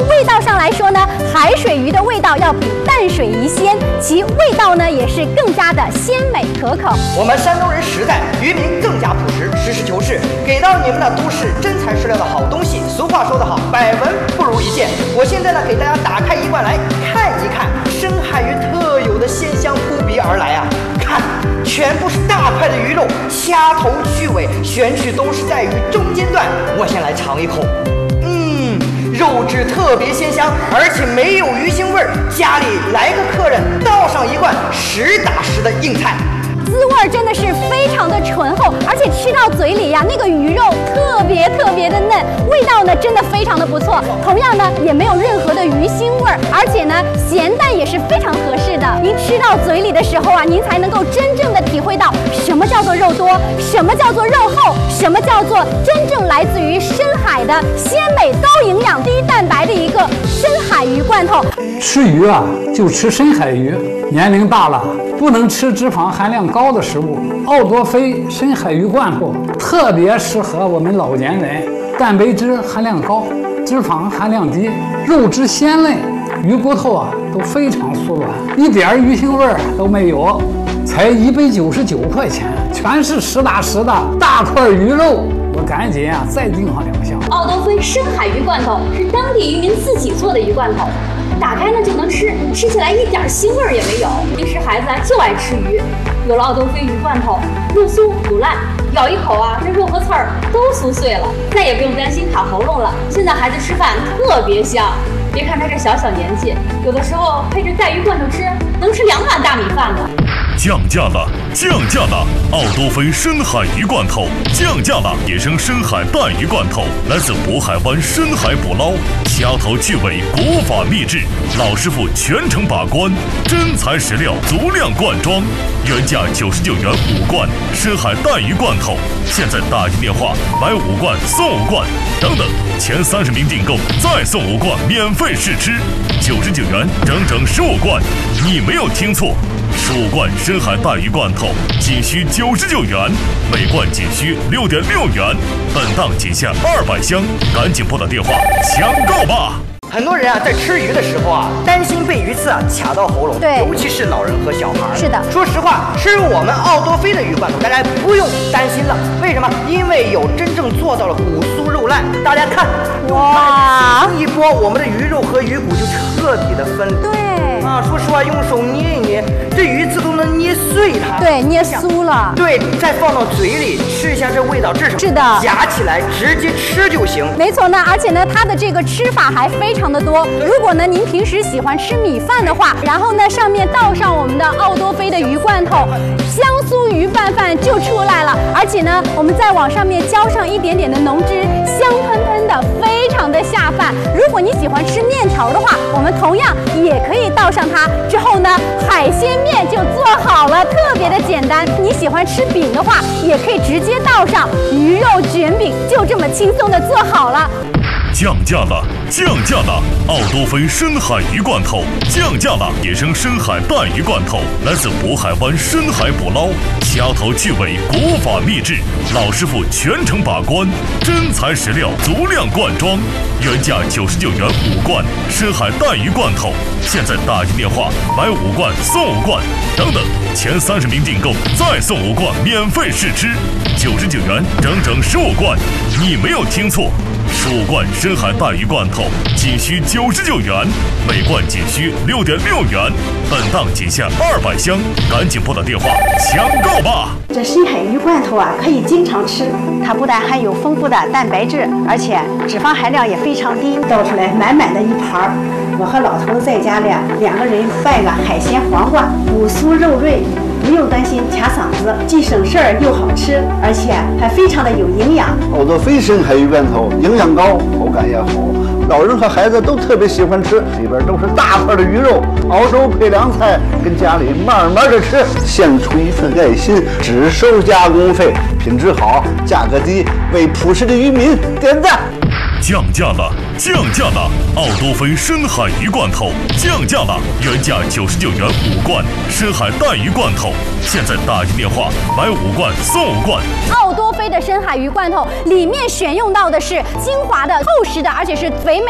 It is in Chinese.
味道上来说呢，海水鱼的味道要比淡水鱼鲜，其味道呢也是更加的鲜美可口。 我们山东人实在，渔民更加朴实，实事求是，给到你们的都是真材实料的好东西。俗话说得好，百闻不如一见。我现在呢，给大家打开一罐来看一看深海鱼特有的鲜香扑鼻而来啊！看，全部是大块的鱼肉，掐头去尾，选取都是带鱼中间段。我先来尝一口，肉质特别鲜香，而且没有鱼腥味儿。家里来个客人，倒上一罐实打实的硬菜。 滋味真的是非常的醇厚，而且吃到嘴里呀，那个鱼肉特别的嫩，味道呢真的非常的不错。同样呢，也没有任何的鱼腥味儿，而且呢，咸淡也是非常合适的。您吃到嘴里的时候啊，您才能够真正的体会到什么叫做肉多，什么叫做肉厚，什么叫做真正来自于深海的鲜美、高营养、低蛋白的一个深海鱼罐头。 吃鱼啊，就吃深海鱼。年龄大了，不能吃脂肪含量高的食物。奥多菲深海鱼罐头特别适合我们老年人，蛋白质含量高，脂肪含量低，肉质鲜嫩，鱼骨头啊都非常酥软，一点鱼腥味儿都没有，才199块钱，全是实打实的大块鱼肉。我赶紧啊再订上2箱。 奥多菲深海鱼罐头是当地渔民自己做的鱼罐头，打开呢就能吃，吃起来一点腥味儿也没有。平时孩子就爱吃鱼，有了奥多菲鱼罐头，肉酥不烂，咬一口啊，这肉和刺儿都酥碎了，再也不用担心卡喉咙了。现在孩子吃饭特别香，别看他这小年纪，有的时候配着带鱼罐头吃，能吃2碗大米饭呢。 降价了！降价了！奥多菲深海鱼罐头降价了！野生深海带鱼罐头来自渤海湾深海捕捞，掐头去尾，国法秘制，老师傅全程把关，真材实料，足量灌装，原价99元5罐深海带鱼罐头，现在打一电话买5罐送5罐，等等，前30名订购再送5罐免费试吃，99元整整15罐，你没有听错。15罐深海带鱼罐头仅需99元，每罐仅需6.6元，本档仅限200箱，赶紧拨打电话抢购吧！ 很多人啊，在吃鱼的时候啊，担心被鱼刺啊卡到喉咙， 对， 尤其是老人和小孩。 是的， 说实话，吃我们奥多菲的鱼罐头，大家不用担心了。为什么？因为有真正做到了骨酥肉烂。大家看，哇，一拨，我们的鱼肉和鱼骨就彻底的分离。 对。 啊，说实话，用手捏一捏，这鱼刺都能捏碎它。 对，捏酥了。 对，再放到嘴里吃一下，这味道这是的，夹起来直接吃就行。 没错呢，而且呢，它的这个吃法还非常的多。如果呢您平时喜欢吃米饭的话，然后呢上面倒上我们的奥多菲的鱼罐头，香酥鱼拌饭就出来了。而且呢，我们再往上面浇上一点点的浓汁，香喷喷的，非常的下饭。如果你喜欢吃面条的话，我们同样也可以倒上它。之后呢，海鲜面就做好了，特别的简单。你喜欢吃饼的话，也可以直接倒上鱼肉卷饼，就这么轻松的做好了。 降价了！降价了！奥多菲深海鱼罐头降价了！野生深海带鱼罐头来自渤海湾深海捕捞，掐头去尾，国法秘制，老师傅全程把关，真材实料，足量灌装，原价99元5罐深海带鱼罐头，现在打一电话买5罐送5罐，等等，前30名订购再送5罐免费试吃，99元整整15罐，你没有听错。15罐深海带鱼罐头仅需99元，每罐仅需6.6元，本档仅限200箱，赶紧拨打电话抢购吧！ 这深海鱼罐头啊，可以经常吃，它不但含有丰富的蛋白质，而且脂肪含量也非常低。倒出来满满的一盘，我和老头子在家里2个人拌个海鲜黄瓜，骨酥肉润。不用担心卡嗓子，既省事儿又好吃，而且还非常的有营养。 奥多菲深海鱼罐头营养高，口感也好，老人和孩子都特别喜欢吃。里边都是大块的鱼肉，熬粥配凉菜，跟家里慢慢的吃，献出一份爱心，只收加工费，品质好，价格低，为朴实的渔民点赞。 降价了！降价了！奥多菲深海鱼罐头降价了，原价99元5罐深海带鱼罐头，现在打一电话买5罐送5罐。 奥多菲的深海鱼罐头里面选用到的是精华的、厚实的，而且是肥美